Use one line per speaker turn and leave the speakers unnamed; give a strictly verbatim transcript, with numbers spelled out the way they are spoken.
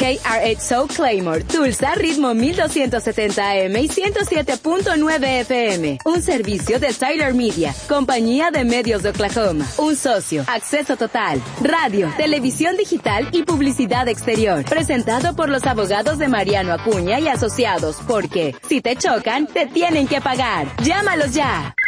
R H Show Claymore, Tulsa, ritmo mil doscientos setenta A M y ciento siete punto nueve F M. Un servicio de Tyler Media, compañía de medios de Oklahoma. Un socio, acceso total, radio, televisión digital y publicidad exterior. Presentado por los abogados de Mariano Acuña y Asociados, porque si te chocan, te tienen que pagar. Llámalos ya.